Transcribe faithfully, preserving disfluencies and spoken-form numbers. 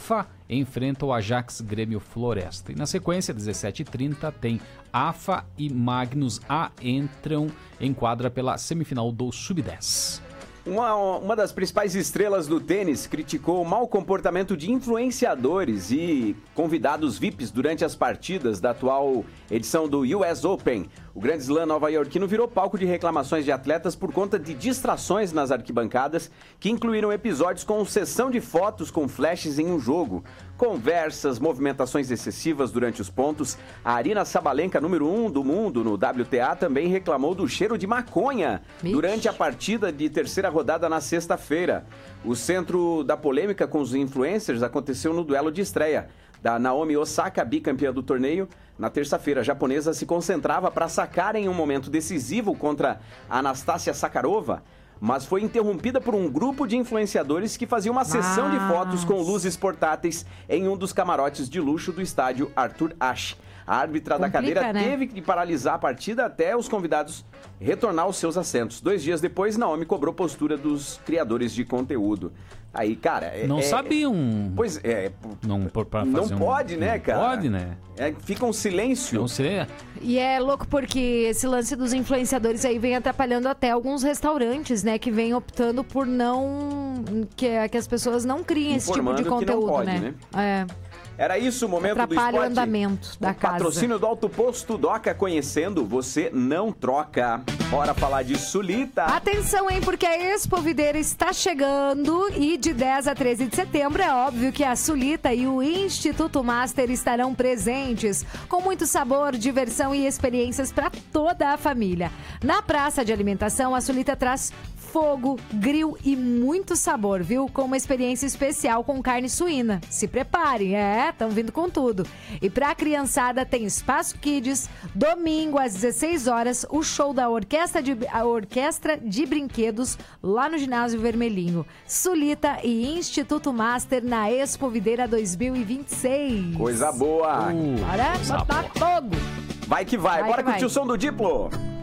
F A enfrenta o Ajax Grêmio Floresta. E na sequência, dezessete e trinta, tem A F A e Magnus A entram em quadra pela semifinal do sub dez. Uma, uma das principais estrelas do tênis criticou o mau comportamento de influenciadores e convidados V I Ps durante as partidas da atual edição do U S Open. O Grand Slam nova-iorquino virou palco de reclamações de atletas por conta de distrações nas arquibancadas, que incluíram episódios com sessão de fotos com flashes em um jogo, conversas, movimentações excessivas durante os pontos. A Aryna Sabalenka, número um do mundo no W T A, também reclamou do cheiro de maconha Ixi. durante a partida de terceira rodada na sexta-feira. O centro da polêmica com os influencers aconteceu no duelo de estreia da Naomi Osaka, bicampeã do torneio. Na terça-feira, a japonesa se concentrava para sacar em um momento decisivo contra a Anastácia Sakarova, mas foi interrompida por um grupo de influenciadores que fazia uma sessão ah. de fotos com luzes portáteis em um dos camarotes de luxo do estádio Arthur Ashe. A árbitra Complica, da cadeira né? teve que paralisar a partida até os convidados retornar aos seus assentos. Dois dias depois, Naomi cobrou postura dos criadores de conteúdo. Aí, cara... É, não é, sabiam... Pois é... Não, por, pra não fazer pode, um, né, não cara? Pode, né? É, fica um silêncio. Não sei. E é louco porque esse lance dos influenciadores aí vem atrapalhando até alguns restaurantes, né? Que vem optando por não... Que, que as pessoas não criem esse tipo de conteúdo, que não pode, né? né? É... Era isso o momento do esporte. Atrapalha o andamento da o casa. Patrocínio do Alto Posto Doca, conhecendo, você não troca. Bora falar de Sulita. Atenção, hein, porque a Expo Videira está chegando e de dez a treze de setembro é óbvio que a Sulita e o Instituto Master estarão presentes com muito sabor, diversão e experiências para toda a família. Na praça de alimentação, a Sulita traz fogo, grill e muito sabor, viu? Com uma experiência especial com carne suína. Se preparem, é, estão vindo com tudo. E pra criançada tem Espaço Kids, domingo às dezesseis horas, o show da orquestra de, a orquestra de brinquedos lá no Ginásio Vermelhinho. Sulita e Instituto Master na Expo Videira dois mil e vinte e seis. Coisa boa! Uh, Bora botar fogo! Vai que vai, vai bora que curtir vai. o som do Diplo!